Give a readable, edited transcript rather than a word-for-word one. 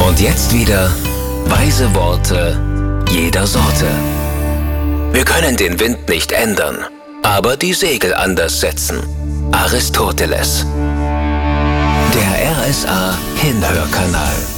Und jetzt wieder weise Worte jeder Sorte. Wir können den Wind nicht ändern, aber die Segel anders setzen. Aristoteles. Der RSA Hinhörkanal.